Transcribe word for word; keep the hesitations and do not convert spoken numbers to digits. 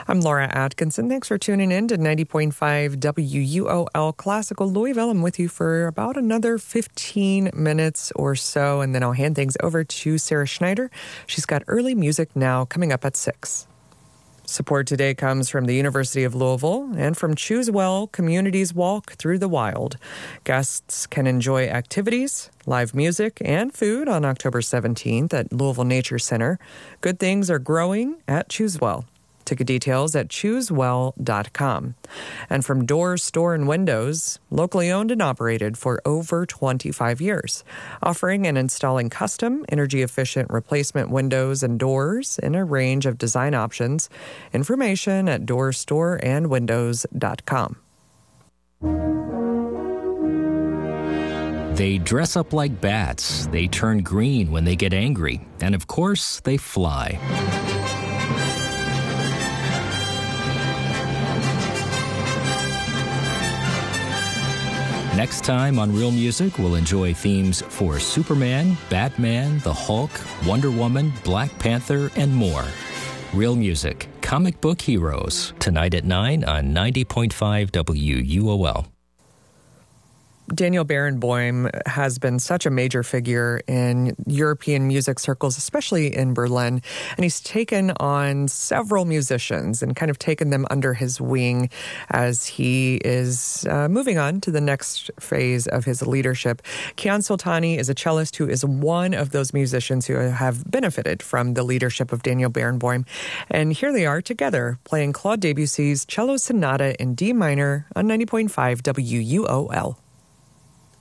I'm Laura Atkinson. Thanks for tuning in to ninety point five W U O L Classical Louisville. I'm with you for about another fifteen minutes or so, and then I'll hand things over to Sarah Schneider. She's got early music now coming up at six. Support today comes from the University of Louisville and from Choose Well Communities Walk Through the Wild. Guests can enjoy activities, live music, and food on October seventeenth at Louisville Nature Center. Good things are growing at Choose Well. Ticket details at choose well dot com. And from Doors, Store and Windows, locally owned and operated for over twenty-five years, offering and installing custom, energy-efficient replacement windows and doors in a range of design options. Information at doors store and windows dot com. They dress up like bats, they turn green when they get angry, and of course, they fly. Next time on Real Music, we'll enjoy themes for Superman, Batman, the Hulk, Wonder Woman, Black Panther, and more. Real Music, comic book heroes, tonight at nine on ninety point five W U O L. Daniel Barenboim has been such a major figure in European music circles, especially in Berlin, and he's taken on several musicians and kind of taken them under his wing as he is uh, moving on to the next phase of his leadership. Kian Soltani is a cellist who is one of those musicians who have benefited from the leadership of Daniel Barenboim, and here they are together playing Claude Debussy's Cello Sonata in D minor on ninety point five W U O L.